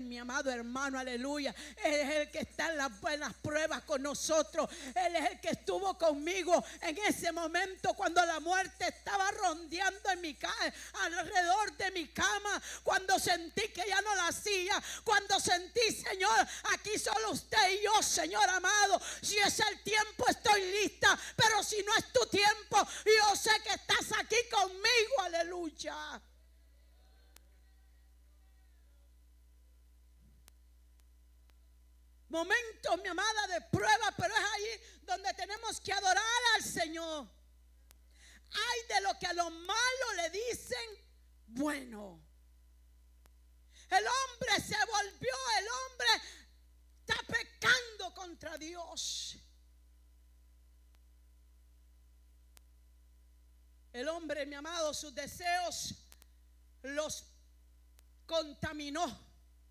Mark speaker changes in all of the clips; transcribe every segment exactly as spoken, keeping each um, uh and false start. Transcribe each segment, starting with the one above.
Speaker 1: mi amado hermano, aleluya. Él es el que está en las buenas pruebas con nosotros. Él es el que estuvo conmigo en ese momento cuando la muerte estaba rondeando en mi ca- alrededor de mi cama, cuando sentí que ya no la hacía, cuando sentí, Señor, aquí solo usted y yo, Señor amado. Si es el tiempo, estoy lista, pero si no es tu tiempo, yo sé que estás aquí conmigo, aleluya. Momentos, mi amada, de prueba, pero es ahí donde tenemos que adorar al Señor. Ay de lo que a lo malo le dicen bueno. El hombre se volvió, el hombre está pecando contra Dios. El hombre, mi amado, sus deseos los contaminó.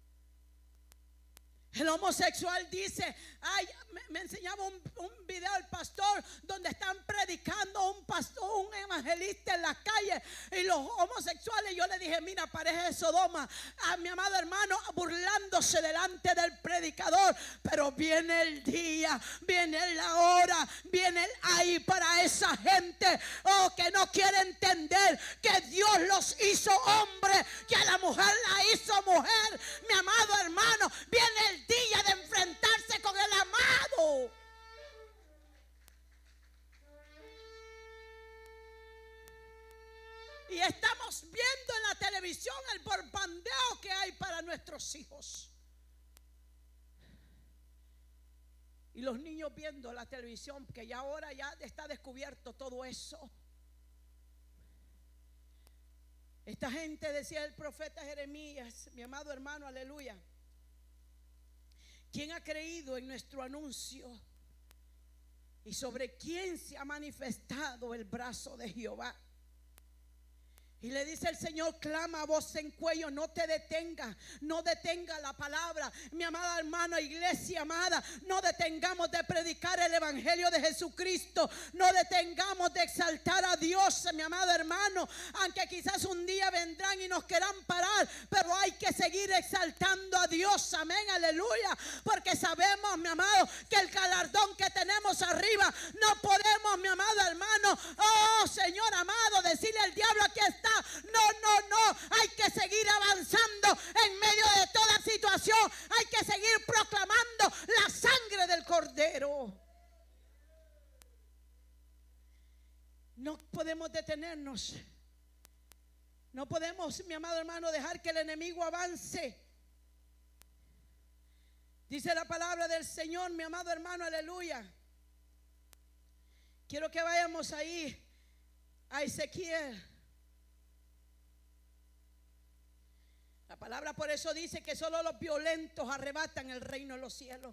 Speaker 1: El homosexual dice, ay, me, me enseñaba un, un video el pastor donde están predicando un pastor, un evangelista en la calle, y los homosexuales, yo le dije, mira, parece Sodoma, a mi amado hermano, burlándose delante del predicador. Pero viene el día, viene la hora, viene el ahí para esa gente, oh, que no quiere entender que Dios los hizo hombres, que a la mujer la hizo mujer. Mi amado hermano, viene el día de enfrentarse con el amado. Y estamos viendo en la televisión el bombardeo que hay para nuestros hijos. Y los niños viendo la televisión, que ya ahora ya está descubierto todo eso. Esta gente, decía el profeta Jeremías, mi amado hermano, aleluya, ¿quién ha creído en nuestro anuncio? ¿Y sobre quién se ha manifestado el brazo de Jehová? Y le dice el Señor, clama a voz en cuello, no te detenga, no detenga la palabra. Mi amada hermana, iglesia amada, no detengamos de predicar el evangelio de Jesucristo, no detengamos de exaltar a Dios, mi amado hermano, aunque quizás un día vendrán y nos quieran parar, pero hay que seguir exaltando a Dios, amén, aleluya, porque sabemos, mi amado, que el galardón que tenemos arriba, no podemos, mi amado hermano, oh Señor amado, decirle al diablo, aquí está. No, no, no, hay que seguir avanzando en medio de toda situación. Hay que seguir proclamando la sangre del Cordero. No podemos detenernos. No podemos, mi amado hermano, dejar que el enemigo avance. Dice la palabra del Señor, mi amado hermano, aleluya. Quiero que vayamos ahí a Ezequiel. La palabra por eso dice que solo los violentos arrebatan el reino de los cielos.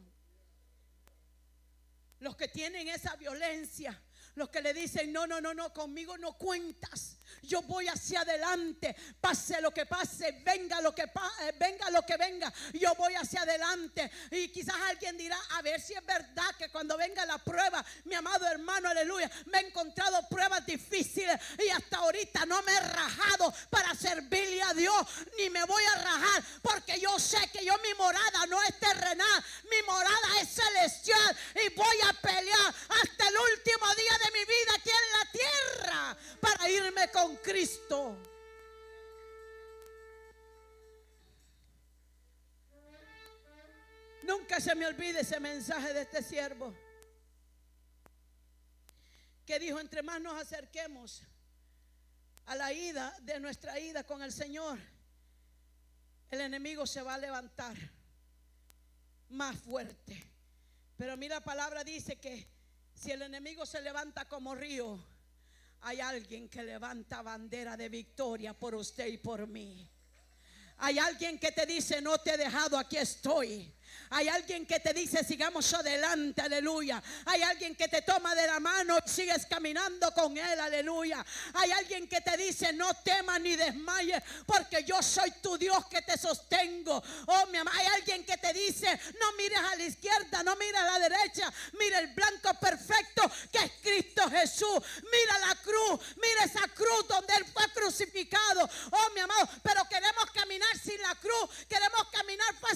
Speaker 1: Los que tienen esa violencia, los que le dicen, no, no, no, no, conmigo no cuentas. Yo voy hacia adelante, pase lo que pase, venga lo que pa- venga lo que venga, yo voy hacia adelante. Y quizás alguien dirá, a ver si es verdad que cuando venga la prueba, mi amado hermano, aleluya, me he encontrado pruebas difíciles y hasta ahorita no me he rajado para servirle a Dios, ni me voy a rajar, porque yo sé que yo, mi morada no es terrenal, mi morada es celestial, y voy a pelear hasta el último día de mi vida aquí en la tierra para irme con Cristo. Nunca se me olvide ese mensaje de este siervo que dijo, entre más nos acerquemos a la ida de nuestra ida con el Señor, el enemigo se va a levantar más fuerte. Pero mira, la palabra dice que si el enemigo se levanta como río, hay alguien que levanta bandera de victoria por usted y por mí. Hay alguien que te dice, no te he dejado, aquí estoy. Hay alguien que te dice, sigamos adelante, aleluya. Hay alguien que te toma de la mano y sigues caminando con él, aleluya. Hay alguien que te dice, no temas ni desmayes, porque yo soy tu Dios que te sostengo. Oh, mi amor, hay alguien que te dice, no mires a la izquierda, no mires a la derecha, mira el blanco perfecto que es Cristo Jesús. Mira la cruz, mira esa cruz donde él fue crucificado. Oh, mi amado, pero queremos caminar sin la cruz, queremos caminar